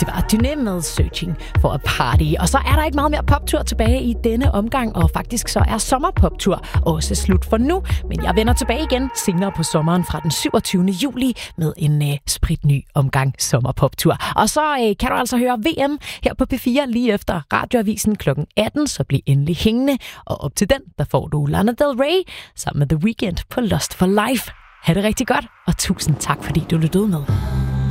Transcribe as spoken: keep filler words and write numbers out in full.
Det var Dyné med Searching for a Party. Og så er der ikke meget mere poptur tilbage i denne omgang, og faktisk så er sommerpoptur også slut for nu. Men jeg vender tilbage igen senere på sommeren fra den syvogtyvende juli med en øh, spritny omgang sommerpoptur. Og så øh, kan du altså høre V M her på P fire lige efter Radioavisen klokken atten, så bliv endelig hængende. Og op til den, der får du Lana Del Rey sammen med The Weeknd på Lost for Life. Ha' det rigtig godt, og tusind tak, fordi du lyttede med.